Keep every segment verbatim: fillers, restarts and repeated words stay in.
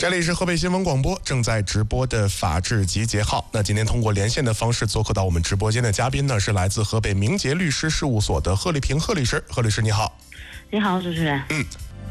这里是河北新闻广播正在直播的法治集结号。那今天通过连线的方式做客到我们直播间的嘉宾呢，是来自河北明杰律师事务所的贺丽萍贺律师。贺律师你好。 你好，主持人。 嗯。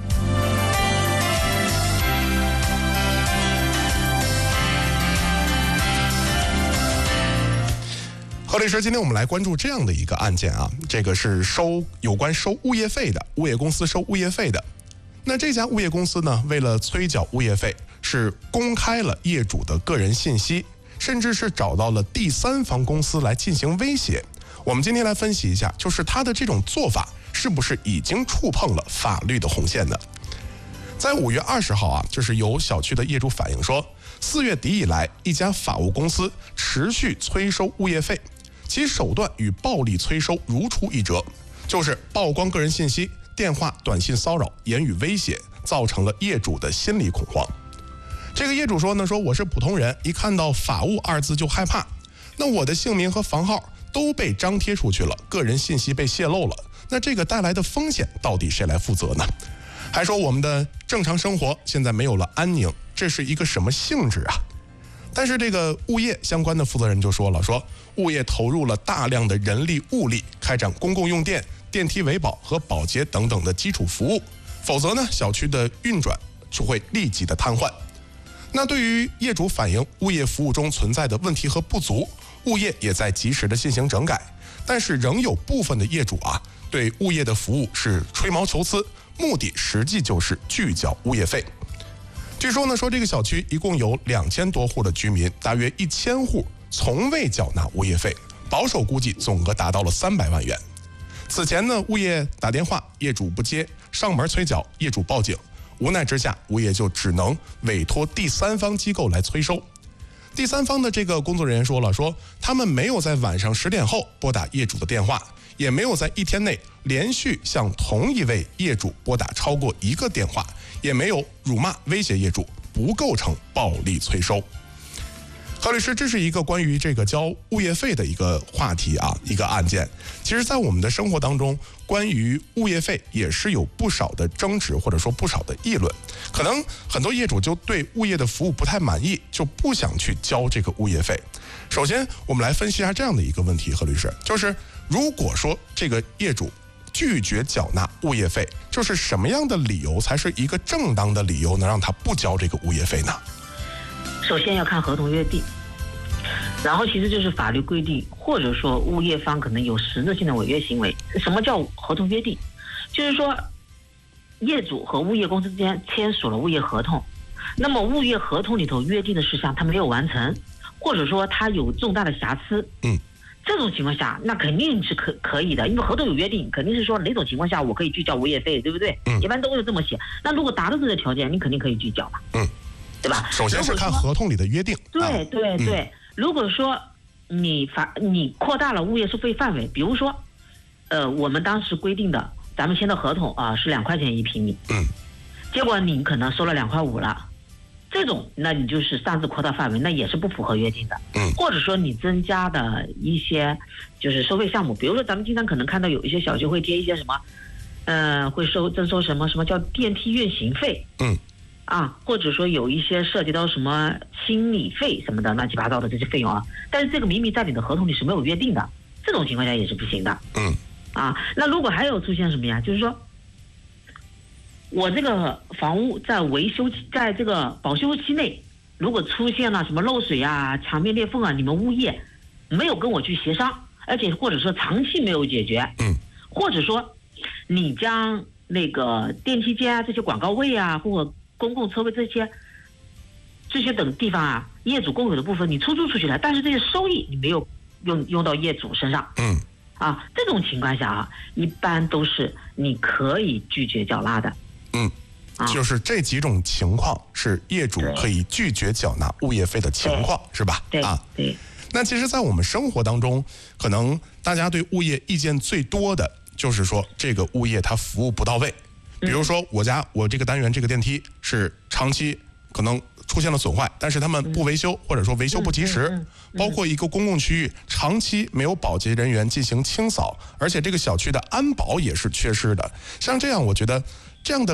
贺律师，今天我们来关注这样的一个案件啊，这个是收有关收物业费的，物业公司收物业费的。那这家物业公司呢，为了催缴物业费，是公开了业主的个人信息，甚至是找到了第三方公司来进行威胁。我们今天来分析一下，就是他的这种做法是不是已经触碰了法律的红线呢？在五月二十号啊，就是有小区的业主反映说，四月底以来，一家法务公司持续催收物业费，其手段与暴力催收如出一辙，就是曝光个人信息、电话、短信骚扰、言语威胁，造成了业主的心理恐慌。这个业主说呢，说我是普通人，一看到法务二字就害怕，那我的姓名和房号都被张贴出去了，个人信息被泄露了，那这个带来的风险到底谁来负责呢？还说我们的正常生活现在没有了安宁，这是一个什么性质啊？但是这个物业相关的负责人就说了，说物业投入了大量的人力物力，开展公共用电、电梯维保和保洁等等的基础服务，否则呢，小区的运转就会立即的瘫痪。那对于业主反映物业服务中存在的问题和不足，物业也在及时的进行整改，但是仍有部分的业主啊，对物业的服务是吹毛求疵，目的实际就是拒缴物业费。据说呢，说这个小区一共有两千多户的居民，大约一千户从未缴纳物业费，保守估计总额达到了三百万元。此前呢，物业打电话，业主不接，上门催缴，业主报警，无奈之下，物业就只能委托第三方机构来催收。第三方的这个工作人员说了，说他们没有在晚上十点后拨打业主的电话，也没有在一天内连续向同一位业主拨打超过一个电话，也没有辱骂威胁业主，不构成暴力催收。何律师，这是一个关于这个交物业费的一个话题啊，一个案件。其实在我们的生活当中，关于物业费也是有不少的争执，或者说不少的议论。可能很多业主就对物业的服务不太满意，就不想去交这个物业费。首先我们来分析一下这样的一个问题，何律师，就是如果说这个业主拒绝缴纳物业费，就是什么样的理由才是一个正当的理由能让他不交这个物业费呢？ 首先要看合同约定，然后其实就是法律规定，或者说物业方可能有实质性的违约行为。什么叫合同约定？就是说业主和物业公司之间签署了物业合同，那么物业合同里头约定的事项他没有完成，或者说他有重大的瑕疵， 嗯， 这种情况下那肯定是可可以的，因为合同有约定，肯定是说哪种情况下我可以拒交物业费，对不对？ 嗯， 一般都是这么写。那如果达到这个条件，你肯定可以拒交嘛， 嗯， 对吧？ 首先是看合同里的约定。 对对对、嗯，如果说你法你扩大了物业收费范围，比如说，呃，我们当时规定的，咱们签的合同啊是两块钱一平米， 嗯， 结果你可能收了两块五了，这种那你就是擅自扩大范围，那也是不符合约定的， 嗯， 或者说你增加的一些就是收费项目，比如说咱们经常可能看到有一些小区会贴一些什么，呃，会收征收什么什么叫电梯运行费， 嗯。 啊，或者说有一些涉及到什么清理费什么的乱七八糟的这些费用啊，但是这个明明在你的合同里是没有约定的，这种情况下也是不行的。 嗯， 啊，那如果还有出现什么呀？就是说，我这个房屋在维修期，在这个保修期内，如果出现了什么漏水啊、墙面裂缝啊，你们物业没有跟我去协商，而且或者说长期没有解决， 嗯，或者说你将那个电梯间啊这些广告位啊，或者公共车位这些这些等地方啊，业主共有的部分你出租出去了，但是这些收益你没有用用到业主身上， 嗯， 啊，这种情况下啊，一般都是你可以拒绝缴纳的， 嗯，啊、就是这几种情况是业主可以拒绝缴纳物业费的情况，是吧？ 对啊，对。 那其实，在我们生活当中，可能大家对物业意见最多的就是说，这个物业它服务不到位。比如说我家我这个单元这个电梯是长期可能出现了损坏，但是他们不维修，或者说维修不及时，包括一个公共区域长期没有保洁人员进行清扫，而且这个小区的安保也是缺失的。像这样，我觉得这样的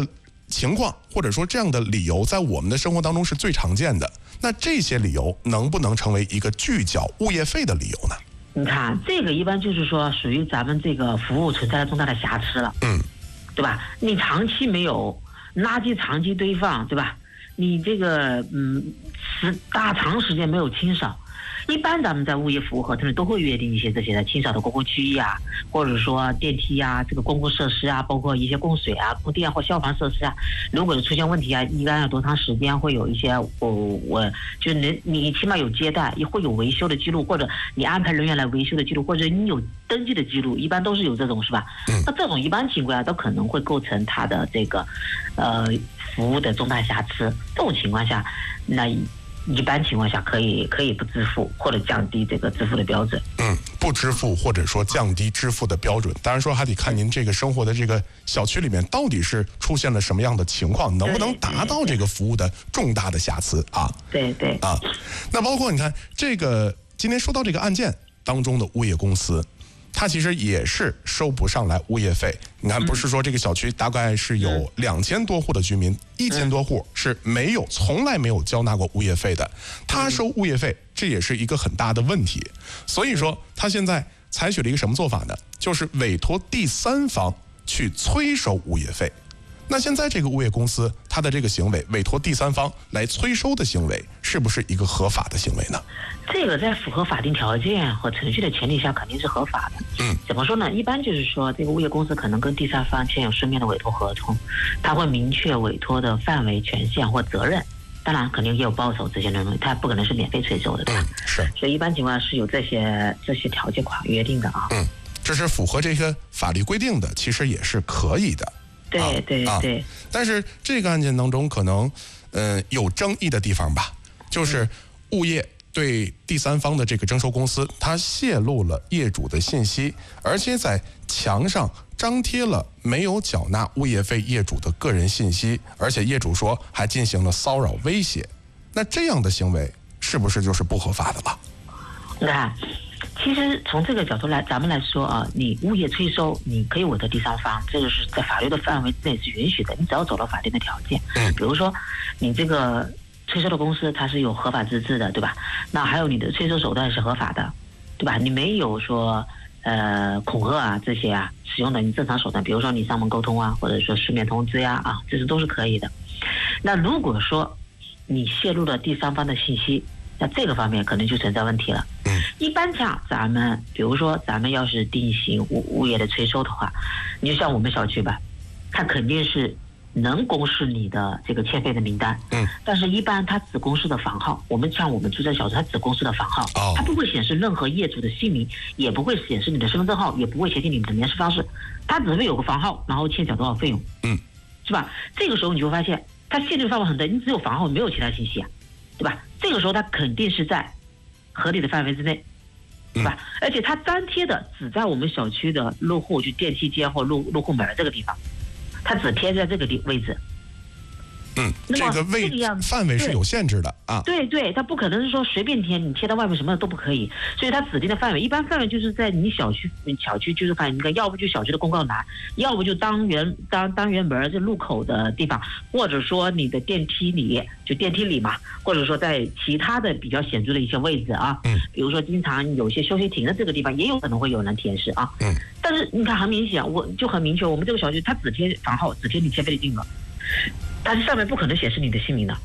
情况或者说这样的理由在我们的生活当中是最常见的，那这些理由能不能成为一个拒缴物业费的理由呢？ 你看这个一般就是说属于咱们这个服务存在了重大的瑕疵了， 嗯， 对吧？你长期没有垃圾长期堆放，对吧？你这个嗯时大长时间没有清扫。一般咱们在物业服务合同里都会约定一些这些的清扫的公共区域啊，或者说电梯啊，这个公共设施啊，包括一些供水啊、供电或消防设施啊，如果是出现问题啊，一般要多长时间会有一些我我就是你你起码有接待，也会有维修的记录，或者你安排人员来维修的记录，或者你有登记的记录，一般都是有这种是吧？那这种一般情况下都可能会构成它的这个呃服务的重大瑕疵，这种情况下那。一般情况下可以可以不支付或者降低这个支付的标准。 嗯，不支付或者说降低支付的标准，当然说还得看您这个生活的这个小区里面到底是出现了什么样的情况，能不能达到这个服务的重大的瑕疵啊？ 对对啊，那包括你看这个今天说到这个案件当中的物业公司。它其实也是收不上来物业费。你看，不是说这个小区大概是有两千多户的居民，一千多户是没有、从来没有交纳过物业费的。他收物业费，这也是一个很大的问题。所以说，他现在采取了一个什么做法呢？就是委托第三方去催收物业费。那现在这个物业公司，它的这个行为，委托第三方来催收的行为，是不是一个合法的行为呢？ 这个在符合法定条件和程序的前提下，肯定是合法的。 嗯， 怎么说呢？一般就是说，这个物业公司可能跟第三方签有书面的委托合同，他会明确委托的范围、权限或责任。当然，肯定也有报酬这些内容，他不可能是免费催收的，对吧？ 嗯，是。 所以一般情况下是有这些这些条件款约定的啊。 嗯，这是符合这个法律规定的，其实也是可以的。 对对对、啊， 但是这个案件当中可能，呃，有争议的地方吧，就是物业对第三方的这个征收公司，它泄露了业主的信息，而且在墙上张贴了没有缴纳物业费业主的个人信息，而且业主说还进行了骚扰威胁，那这样的行为是不是就是不合法的了？ 你看。其实从这个角度来，咱们来说啊，你物业催收，你可以委托第三方，这个是在法律的范围内是允许的。你只要走到法定的条件，嗯，比如说你这个催收的公司它是有合法资质的，对吧？那还有你的催收手段是合法的，对吧？你没有说呃恐吓啊这些啊使用的你正常手段，比如说你上门沟通啊，或者说书面通知呀 啊, 啊，这些都是可以的。那如果说你泄露了第三方的信息，那这个方面可能就存在问题了。嗯，一般像咱们，比如说咱们要是定型物物业的催收的话，你就像我们小区吧，它肯定是能公示你的这个欠费的名单。嗯，但是一般它只公示的房号。我们像我们住在小区，它只公示的房号，哦，它不会显示任何业主的姓名，也不会显示你的身份证号，也不会显示你的联系方式，它只会有个房号，然后欠缴多少费用。嗯，是吧？这个时候你就发现，它限制范围很大，你只有房号，没有其他信息啊，对吧？这个时候它肯定是在合理的范围之内，对吧？嗯、而且它张贴的只在我们小区的入户，就电梯间或入入户门这个地方，它只贴在这个地位置。 嗯，这个位范围是有限制的啊。 对对，它不可能是说随便贴，你贴到外面什么都不可以。所以它指定的范围，一般范围就是在你小区小区居住范围，你看，要不就小区的公告栏，要不就单元单单元门这路口的地方，或者说你的电梯里，就电梯里嘛，或者说在其他的比较显著的一些位置啊。嗯。比如说，经常有些休息亭的这个地方，也有可能会有人填示啊。嗯。但是你看，很明显，我就很明确，我们这个小区它只贴房号，只贴你欠费的金额。但是上面不可能显示你的姓名的，